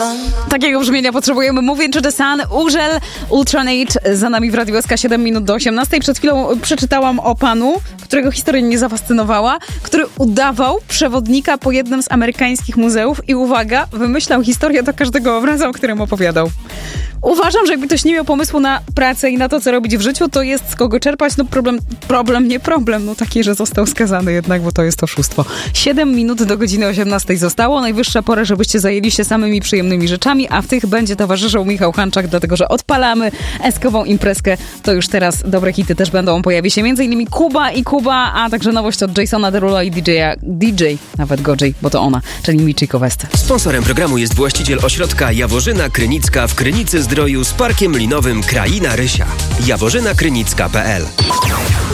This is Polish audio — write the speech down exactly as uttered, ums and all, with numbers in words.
Takiego brzmienia potrzebujemy. Mówię, czy The Sun, Urzel, Ultranate za nami w Radiu S K, siedem minut do osiemnastej. Przed chwilą przeczytałam o panu, którego historia mnie zafascynowała, który udawał przewodnika po jednym z amerykańskich muzeów i uwaga, wymyślał historię do każdego obrazu, o którym opowiadał. Uważam, że jakby ktoś nie miał pomysłu na pracę i na to, co robić w życiu, to jest z kogo czerpać. No problem, problem, nie problem. No taki, że został skazany jednak, bo to jest oszustwo. siedem minut do godziny osiemnastej zostało. Najwyższa pora, żebyście zajęli się samymi przyjemnymi rzeczami, a w tych będzie towarzyszył Michał Hanczak, dlatego że odpalamy eskową imprezkę. To już teraz dobre hity też będą. Pojawi się między innymi Kuba i Kuba, a także nowość od Jasona Derula i D J-a, D J, nawet gorzej, bo to ona, czyli Michiko West. Sponsorem programu jest właściciel ośrodka Jaworzyna Krynicka w Krynicy Zdroju z parkiem linowym Kraina Rysia. jaworzyna krynicka kropka p l